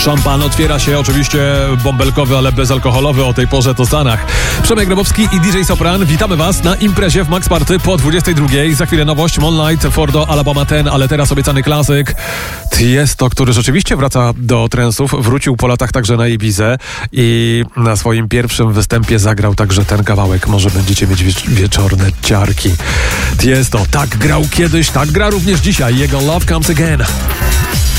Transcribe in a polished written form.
Szampan otwiera się, oczywiście bąbelkowy, ale bezalkoholowy, o tej porze to Stanach. Przemek Grabowski i DJ Sopran, witamy Was na imprezie w Max Party po 22. Za chwilę nowość Moonlight, Fordo, Alabama 10, ale teraz obiecany klasyk Tiesto, który rzeczywiście wraca do trensów, wrócił po latach także na Ibizę i na swoim pierwszym występie zagrał także ten kawałek. Może będziecie mieć wieczorne ciarki. Tiesto tak grał kiedyś, tak gra również dzisiaj. Jego Love Comes Again.